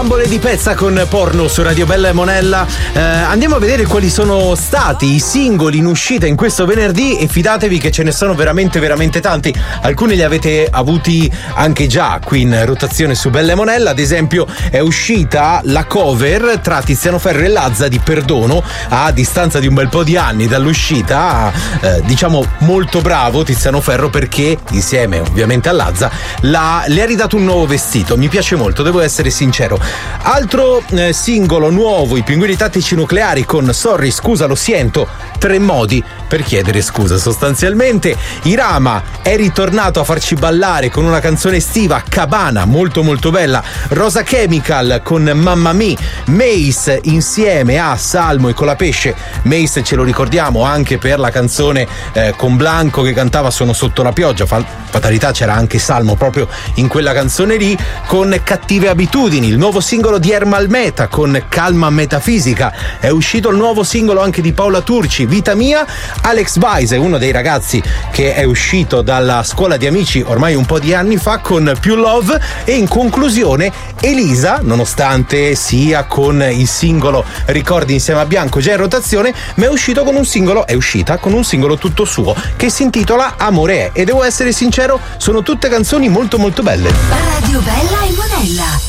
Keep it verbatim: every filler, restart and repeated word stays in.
Bambole di pezza con Porno su Radio Bella e Monella. Eh, andiamo a vedere quali sono stati i singoli in uscita in questo venerdì e fidatevi che ce ne sono veramente veramente tanti. Alcuni li avete avuti anche già qui in rotazione su Bella e Monella. Ad esempio è uscita la cover tra Tiziano Ferro e Lazza di Perdono a distanza di un bel po' di anni dall'uscita. Eh, diciamo molto bravo Tiziano Ferro perché insieme ovviamente a Lazza la, le ha ridato un nuovo vestito. Mi piace molto, devo essere sincero. Altro eh, singolo nuovo, i Pinguini Tattici Nucleari con Sorry, scusa, lo sento. Tre modi per chiedere scusa sostanzialmente. Irama è ritornato a farci ballare con una canzone estiva, Cabana, molto molto bella. Rosa Chemical con Mamma Mia. Mace insieme a Salmo e Colapesce. Mace ce lo ricordiamo anche per la canzone eh, con Blanco che cantava Sono sotto la pioggia. Fa- fatalità c'era anche Salmo proprio in quella canzone lì. Con Cattive Abitudini, il nuovo singolo di Ermal Meta con Calma Metafisica. È uscito il nuovo singolo anche di Paola Turci, Vita Mia. Alex Wise è uno dei ragazzi che è uscito dalla scuola di amici ormai un po' di anni fa con Più Love. E in conclusione Elisa, nonostante sia con il singolo Ricordi insieme a Bianco già in rotazione, ma è uscito con un singolo, è uscita con un singolo tutto suo che si intitola Amore è. E devo essere sincero, sono tutte canzoni molto molto belle. Radio Bella e Monella.